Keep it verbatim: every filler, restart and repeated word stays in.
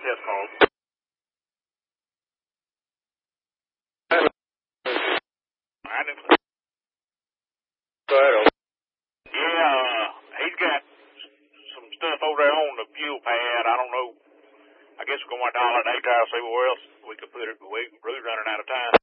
test calls. I didn't. Go ahead. Yeah, uh, he's got some stuff over there on the fuel pad. I don't know. I guess we're going to have to holler at H R, see where else we could put it. We, we're running out of time.